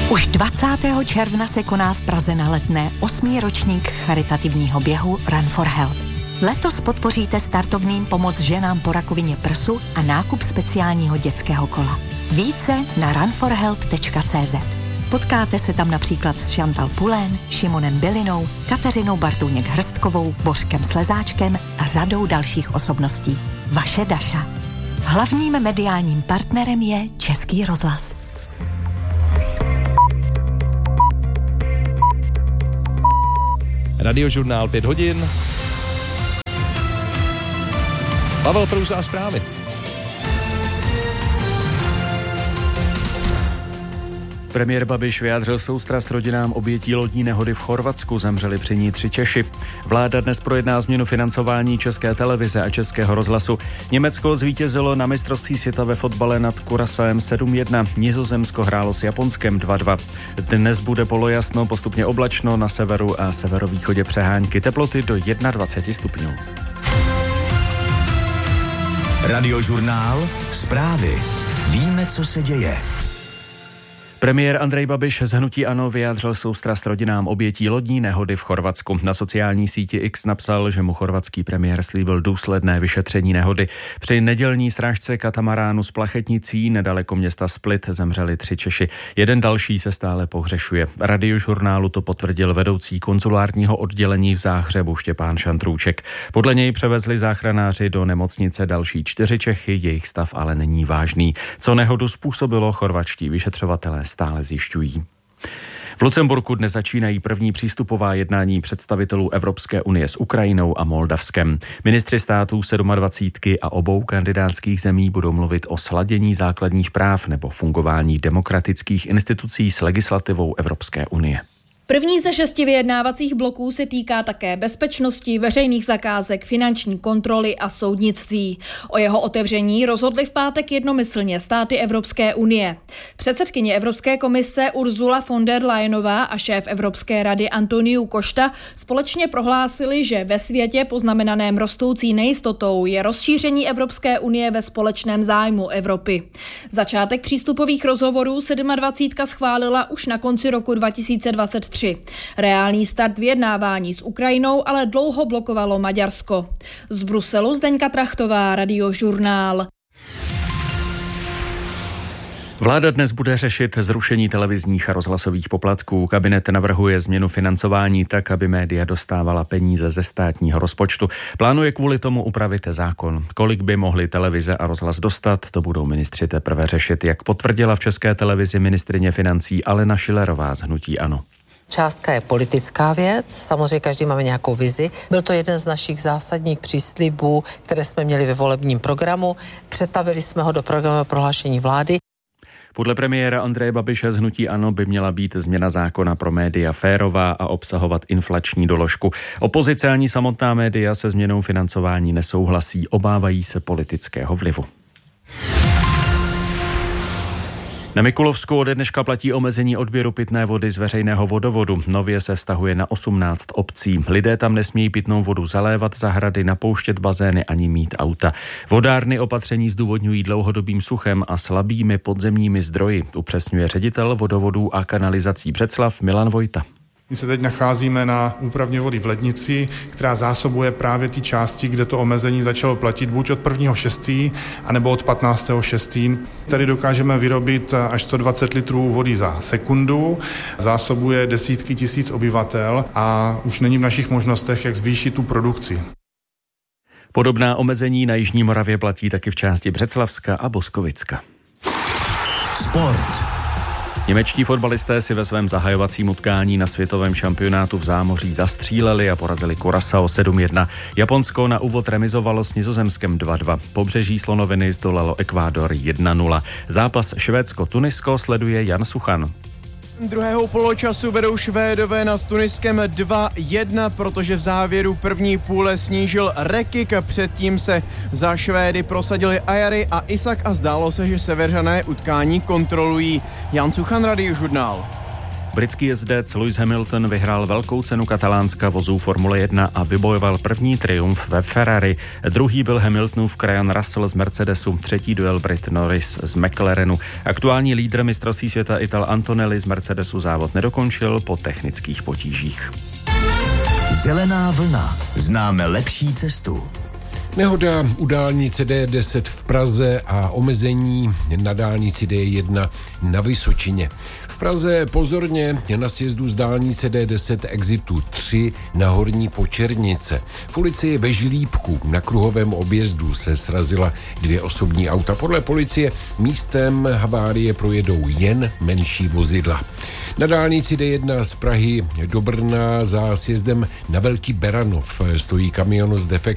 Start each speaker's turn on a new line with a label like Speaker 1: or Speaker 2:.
Speaker 1: Už 20. června se koná v Praze na Letné 8. ročník charitativního běhu Run for Help. Letos podpoříte startovným pomoc ženám po rakovině prsu a nákup speciálního dětského kola. Více na runforhelp.cz. Potkáte se tam například s Chantal Pulén, Šimonem Bilinou, Kateřinou Bartůněk-Hrstkovou, Božkem Slezáčkem a řadou dalších osobností. Vaše Daša. Hlavním mediálním partnerem je Český rozhlas.
Speaker 2: Radiožurnál 5 hodin. Pavel Prouza a zprávy.
Speaker 3: Premiér Babiš vyjádřil soustrast rodinám obětí lodní nehody v Chorvatsku, zemřeli při ní 3 Češi. Vláda dnes projedná změnu financování České televize a Českého rozhlasu. Německo zvítězilo na mistrovství světa ve fotbale nad Curaçaem 7-1. Nizozemsko hrálo s Japonskem 2-2. Dnes bude polojasno, postupně oblačno, na severu a severovýchodě přehánky, teploty do 21 stupňů.
Speaker 4: Radiožurnál, zprávy. Víme, co se děje.
Speaker 3: Premiér Andrej Babiš z hnutí ANO vyjádřil soustrast rodinám obětí lodní nehody v Chorvatsku. Na sociální síti X napsal, že mu chorvatský premiér slíbil důsledné vyšetření nehody. Při nedělní srážce katamaránu s plachetnicí nedaleko města Split zemřeli 3 Češi. Jeden další se stále pohřešuje. Radiožurnálu to potvrdil vedoucí konzulárního oddělení v Záhřebu Štěpán Šantrůček. Podle něj převezli záchranáři do nemocnice další 4 Čechy, jejich stav ale není vážný. Co nehodu způsobilo, chorvatští vyšetřovatelé stále zjišťují. V Lucemburku dnes začínají první přístupová jednání představitelů Evropské unie s Ukrajinou a Moldavskem. Ministři států 27 a obou kandidátských zemí budou mluvit o sladění základních práv nebo fungování demokratických institucí s legislativou Evropské unie.
Speaker 5: První ze 6 vyjednávacích bloků se týká také bezpečnosti, veřejných zakázek, finanční kontroly a soudnictví. O jeho otevření rozhodly v pátek jednomyslně státy Evropské unie. Předsedkyně Evropské komise Ursula von der Leyenová a šéf Evropské rady Antonio Costa společně prohlásili, že ve světě poznamenaném rostoucí nejistotou je rozšíření Evropské unie ve společném zájmu Evropy. Začátek přístupových rozhovorů 27 schválila už na konci roku 2023. Reálný start vyjednávání s Ukrajinou ale dlouho blokovalo Maďarsko. Z Bruselu Zdeňka Trachtová, Radiožurnál.
Speaker 3: Vláda dnes bude řešit zrušení televizních a rozhlasových poplatků. Kabinet navrhuje změnu financování tak, aby média dostávala peníze ze státního rozpočtu. Plánuje kvůli tomu upravit zákon. Kolik by mohly televize a rozhlas dostat, to budou ministři teprve řešit, jak potvrdila v České televizi ministryně financí Alena Schillerová z hnutí ANO.
Speaker 6: Částka je politická věc, samozřejmě každý máme nějakou vizi. Byl to jeden z našich zásadních příslibů, které jsme měli ve volebním programu. Přetavili jsme ho do programového prohlášení vlády.
Speaker 3: Podle premiéra Andreje Babiše z hnutí ANO by měla být změna zákona pro média férová a obsahovat inflační doložku. Opozice ani samotná média se změnou financování nesouhlasí, obávají se politického vlivu. Na Mikulovsku ode dneška platí omezení odběru pitné vody z veřejného vodovodu. Nově se vztahuje na 18 obcí. Lidé tam nesmějí pitnou vodu zalévat, zahrady, napouštět bazény ani mít auta. Vodárny opatření zdůvodňují dlouhodobým suchem a slabými podzemními zdroji, upřesňuje ředitel vodovodů a kanalizací Břeclav Milan Vojta.
Speaker 7: My se teď nacházíme na úpravně vody v Lednici, která zásobuje právě ty části, kde to omezení začalo platit buď od 1.6. anebo od 15.6. Tady dokážeme vyrobit až 120 litrů vody za sekundu, zásobuje desítky tisíc obyvatel a už není v našich možnostech, jak zvýšit tu produkci.
Speaker 3: Podobná omezení na Jižní Moravě platí taky v části Břeclavska a Boskovicka.
Speaker 4: Sport.
Speaker 3: Němečtí fotbalisté si ve svém zahajovacím utkání na světovém šampionátu v zámoří zastříleli a porazili Curaçao 7-1. Japonsko na úvod remizovalo s Nizozemskem 2-2. Pobřeží Slonoviny zdolalo Ekvádor 1-0. Zápas Švédsko-Tunisko sleduje Jan Suchan.
Speaker 8: Druhého poločasu vedou Švédové nad Tuniskem 2-1, protože v závěru první půle snížil Rekik. Předtím se za Švédy prosadili Ajary a Isak a zdálo se, že Seveřané utkání kontrolují. Jan Suchan, Radiožurnál.
Speaker 3: Britský jezdec Lewis Hamilton vyhrál velkou cenu Katalánska vozů Formule 1 a vybojoval první triumf ve Ferrari. Druhý byl Hamiltonův krajan Russell z Mercedesu, třetí duel Brit Norris z McLarenu. Aktuální lídr mistrovství světa Ital Antonelli z Mercedesu závod nedokončil po technických potížích.
Speaker 4: Zelená vlna. Známe lepší cestu.
Speaker 9: Nehoda u dálnice D10 v Praze a omezení na dálnici D1 na Vysočině. V Praze pozorně na sjezdu z dálnice D10 exitu 3 na Horní Počernice. V ulici ve Žlíbku na kruhovém objezdu se srazila 2 osobní auta. Podle policie místem havárie projedou jen menší vozidla. Na dálnici D1 z Prahy do Brna za sjezdem na Velký Beranov stojí kamion s defektem